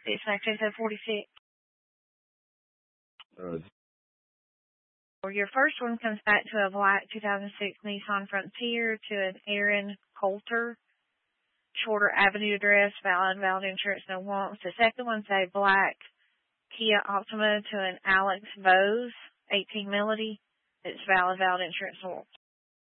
It's 1946. Your first one comes back to a black 2006 Nissan Frontier to an Aaron Coulter. Shorter Avenue address, valid insurance, no wants. The second one's a black Kia Optima to an Alex Bose, 18 Melody. It's valid insurance, no wants.